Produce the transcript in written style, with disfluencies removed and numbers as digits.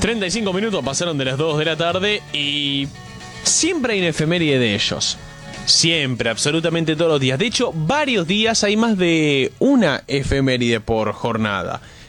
35 minutos pasaron de las 2 de la tarde y siempre hay una efeméride de ellos. Siempre, absolutamente todos los días. De hecho, varios días hay más de una efeméride por jornada.